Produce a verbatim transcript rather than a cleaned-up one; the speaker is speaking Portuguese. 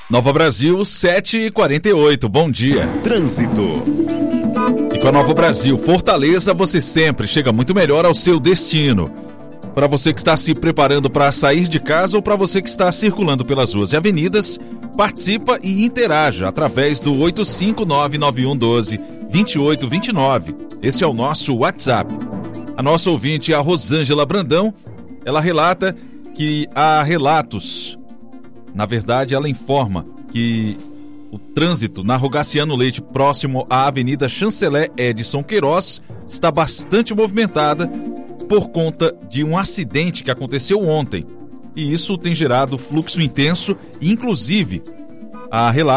Nova Brasil, sete e quarenta e oito. Bom dia. Trânsito. E com a Nova Brasil Fortaleza, você sempre chega muito melhor ao seu destino. Para você que está se preparando para sair de casa ou para você que está circulando pelas ruas e avenidas, participa e interaja através do oito cinco nove nove um um dois, dois oito dois nove. Esse é o nosso WhatsApp. A nossa ouvinte, a Rosângela Brandão, ela relata que há relatos, na verdade ela informa que o trânsito na Rogaciano Leite, próximo à Avenida Chanceler Edson Queiroz, está bastante movimentada por conta de um acidente que aconteceu ontem. E isso tem gerado fluxo intenso, inclusive a relato